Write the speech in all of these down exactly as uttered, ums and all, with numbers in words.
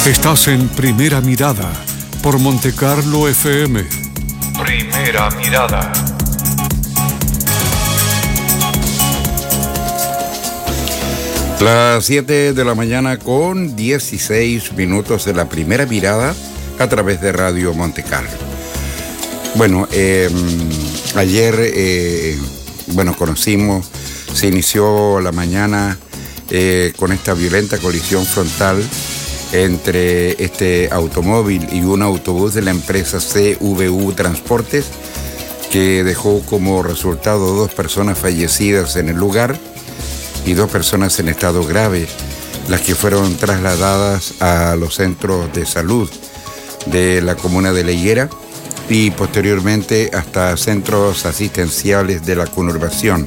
Estás en Primera Mirada por Montecarlo F M. Primera Mirada. Las siete de la mañana con dieciséis minutos de la Primera Mirada a través de Radio Montecarlo. Bueno, eh, ayer, eh, bueno, conocimos, se inició la mañana eh, con esta violenta colisión frontal entre este automóvil y un autobús de la empresa C V U Transportes, que dejó como resultado dos personas fallecidas en el lugar y dos personas en estado grave, las que fueron trasladadas a los centros de salud de la comuna de La Higuera y posteriormente hasta centros asistenciales de la conurbación.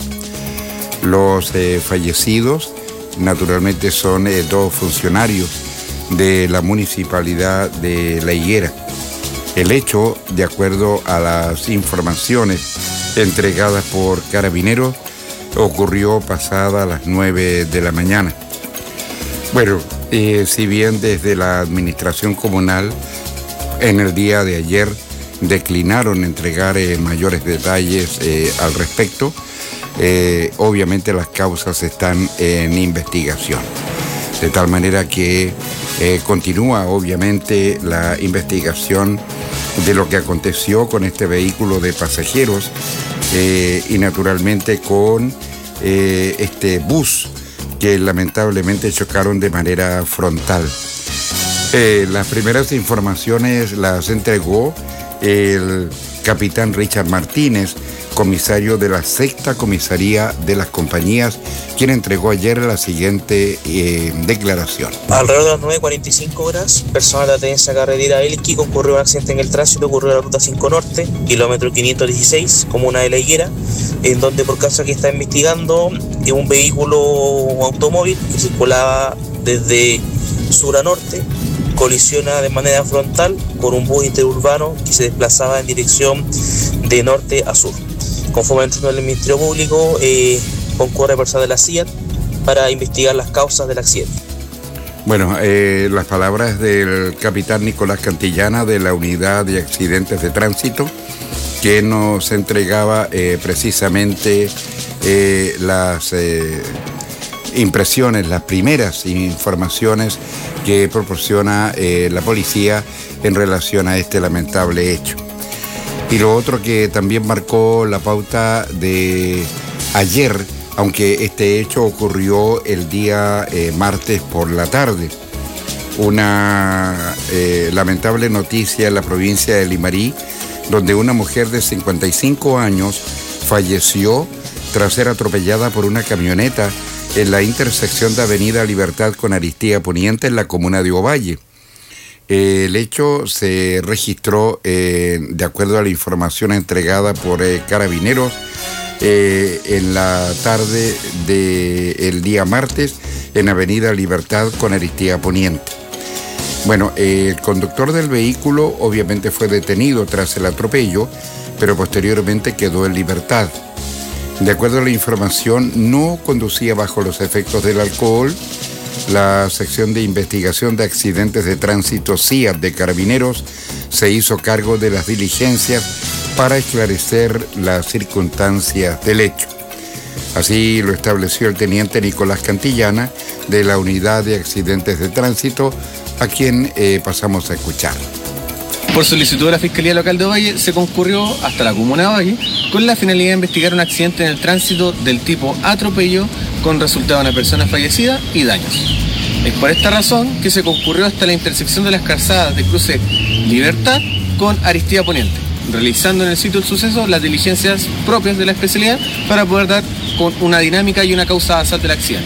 Los eh, fallecidos naturalmente son eh, dos funcionarios de la municipalidad de La Higuera. El hecho, de acuerdo a las informaciones entregadas por Carabineros, ocurrió pasada las nueve de la mañana. Bueno, eh, si bien desde la administración comunal en el día de ayer declinaron entregar eh, mayores detalles eh, al respecto, eh, obviamente las causas están en investigación. De tal manera que eh, continúa obviamente la investigación de lo que aconteció con este vehículo de pasajeros eh, y naturalmente con eh, este bus que lamentablemente chocaron de manera frontal. Eh, las primeras informaciones las entregó el capitán Richard Martínez, comisario de la sexta comisaría de las compañías, quien entregó ayer la siguiente eh, declaración. Alrededor de las nueve cuarenta y cinco horas, personal de la tenencia carretera Elqui concurrió a un accidente en el tránsito, ocurrió en la ruta cinco Norte, kilómetro quinientos dieciséis, comuna de La Higuera, en donde por caso que está investigando un vehículo automóvil que circulaba desde sur a norte, colisiona de manera frontal con un bus interurbano que se desplazaba en dirección de norte a sur. Conforme al del Ministerio Público, eh, concurre personal de la C I A T para investigar las causas del accidente. Bueno, eh, las palabras del capitán Nicolás Cantillana de la Unidad de Accidentes de Tránsito, que nos entregaba eh, precisamente eh, las eh, impresiones, las primeras informaciones que proporciona eh, la policía en relación a este lamentable hecho. Y lo otro que también marcó la pauta de ayer, aunque este hecho ocurrió el día eh, martes por la tarde, una eh, lamentable noticia en la provincia de Limarí, donde una mujer de cincuenta y cinco años falleció tras ser atropellada por una camioneta en la intersección de Avenida Libertad con Aristía Poniente en la comuna de Ovalle. El hecho se registró, eh, de acuerdo a la información entregada por eh, Carabineros, eh, en la tarde del día martes en Avenida Libertad con Aristía Poniente. Bueno, eh, el conductor del vehículo obviamente fue detenido tras el atropello, pero posteriormente quedó en libertad. De acuerdo a la información, no conducía bajo los efectos del alcohol. La sección de investigación de accidentes de tránsito C I A T de Carabineros se hizo cargo de las diligencias para esclarecer las circunstancias del hecho. Así lo estableció el teniente Nicolás Cantillana de la Unidad de Accidentes de Tránsito, a quien eh, pasamos a escuchar. Por solicitud de la Fiscalía Local de Ovalle, se concurrió hasta la comuna de Ovalle con la finalidad de investigar un accidente en el tránsito del tipo atropello con resultado de una persona fallecida y daños. Es por esta razón que se concurrió hasta la intersección de las calzadas de cruce Libertad con Aristía Poniente, realizando en el sitio del suceso las diligencias propias de la especialidad para poder dar con una dinámica y una causa basal del accidente.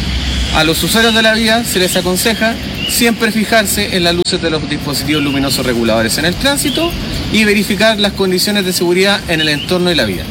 A los usuarios de la vía se les aconseja siempre fijarse en las luces de los dispositivos luminosos reguladores en el tránsito y verificar las condiciones de seguridad en el entorno y la vía.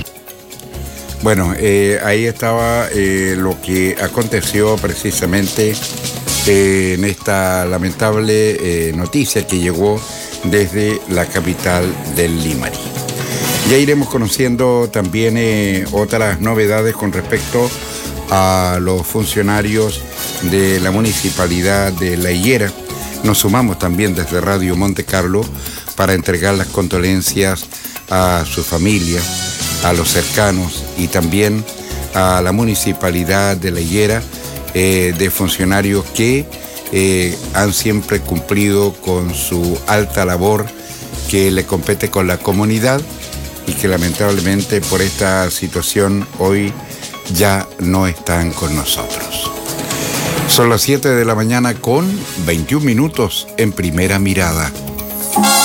Bueno, eh, ahí estaba eh, lo que aconteció precisamente eh, en esta lamentable eh, noticia que llegó desde la capital del Limarí. Ya iremos conociendo también eh, otras novedades con respecto a los funcionarios de la municipalidad de La Higuera, nos sumamos también desde Radio Monte Carlo para entregar las condolencias a su familia, a los cercanos y también a la municipalidad de La Higuera, eh, de funcionarios que eh, han siempre cumplido con su alta labor que le compete con la comunidad y que lamentablemente por esta situación hoy ya no están con nosotros. Son las siete de la mañana con veintiún minutos en Primera Mirada.